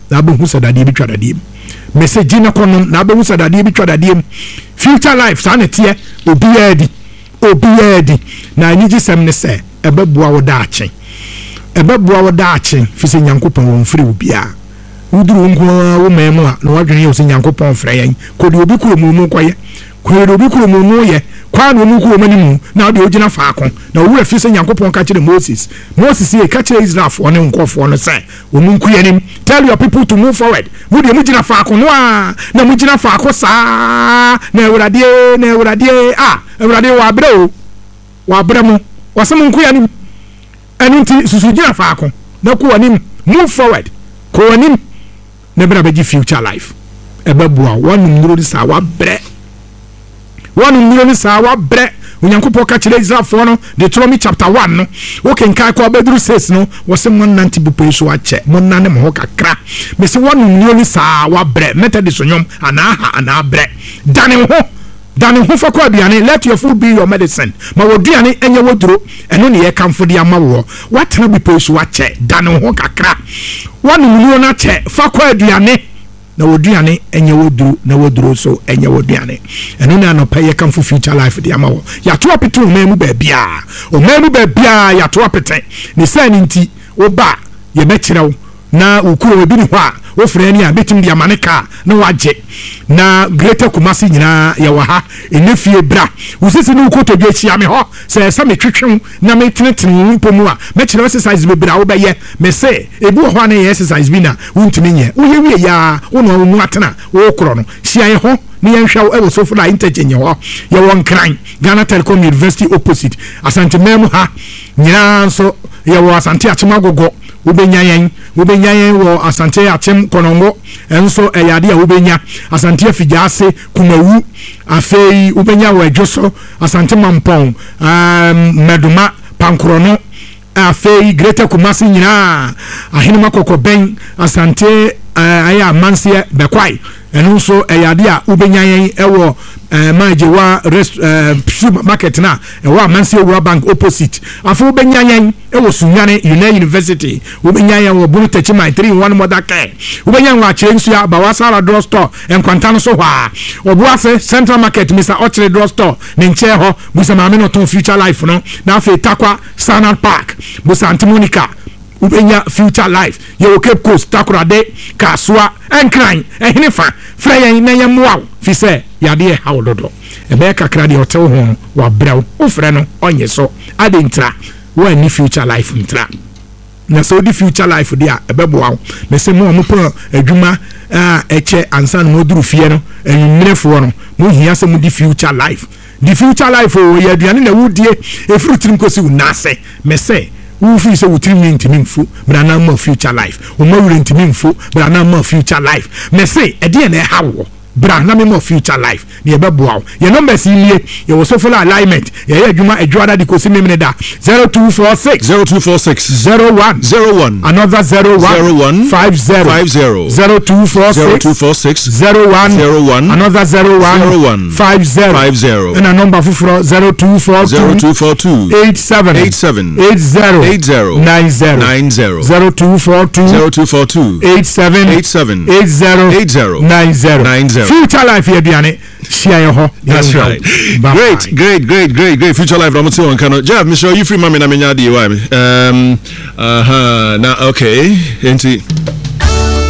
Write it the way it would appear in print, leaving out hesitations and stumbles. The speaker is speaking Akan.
na abehu sadade bi twa dade message na kono na abehu sadade bi twa dade future life sa na tie obiya di na anyiji sem ne se ebeboa wo daache fise nyankopon won firi obia uduru nko wo memu a na wadwene ye nyankopon fra yan kodi obi kuro mu koye ye kwa no mu kuro manimu na de ogina faako na owura fise nyankopon ka kire Moses ye ka kire Israel fo ne nkofo no se omu nkuyanim tell your people to move forward mu de mu gina faako no a na mu gina faako saa na ewurade ewurade wa abre mu wasem nkuyanim enu nti susu gina faako na ko anim move forward ko anim na bra beji future life ebabua wonu nduro sa wa bre onyankopon ka kire Israelfo no Deuteronomy chapter 1 no okenka ko abeduru 6 no wose monanti bupe so ache monane mo kakra mesi wonu nduro sa wa bre methodist nyom ana bre dane ho fa ko aduane let your food be your medicine ma woduane enye woduro eno ne ye kamfo de amawo watena bupe so ache dane ho kakra wonu nduro na che fa ko aduane na woduane enye woduru na woduru so enye woduane eno na no paye kamfo future life de amawo ya to apeto o memu ba bia ya to apete ne sani nti oba ye bekirew na ukuro obi ni ho a ofre ni a betim de amaneka na waje na greater Kumasi nyina ya waha enefie bra usisi ni ukoto dwe chia me ho se metwetwe na metene mpomu a mekire exercise bebra wo beye me se ebu ho na exercise bi na wuntimi nye uyewie ya wono mu atena wo kro no hia ye ho ni yenhwa e wo so fula interchange ho ye won kran Ghana Telecom University opposite Asante Memu ha nyina so ye wo Asante Achimagogo ubenya wo Asante Achim Konongo enso eyade a ubenya Asante Afijase Kumawu afei ubenya wo Adwoso Asante Mampong Meduma Pankrono afei Greater Kumasi nyina ahene makoko ben Asante aya mansie bekwai enso eyade a ubenya ewo majewa supermarket na ewo amansie World Bank opposite afu ubenya ewo Sunyane University ubenya wo bunu techima 3-in-1 mother care ubenya wa chensu ya Bawasara Drug Store enkwantano so hwa obuase Central Market Mr. Ochre Drug Store ne nche ho busa maame no ton future life no na afi takwa Sanal Park busa Antimonica ubenya future life ye Cape Coast takurade kaswa enkran ehinifa freyen na yemwa fi se yade hawdodo ebe kakra de hotel ho wa braw ofre no onye so adentra wa ni future life ntra na so di future life dia ebeboa me se mo po adwuma eche ansan mo duru fie no enyimirefo no mo hia se mo di future life o ye aduane na wudie efrutrim kosi unase me se ufi se wutrim ntimi mfu brana ma future life o ma wure ntimi mfu brana ma future life me se ede na hawo bra na me mo future life ne ebeboa ye numbers ilie ye wo so follow alignment ye adwuma adwada de kosi memne da 0246 01 another 01 50 0246 01 another 01 50 and a number for 0242 87 80 90 0242 87 80 future life here Diane share ho. That's right. Great future life I'm on cannot Jeff Michelle you free mama na menya di wa now okay enti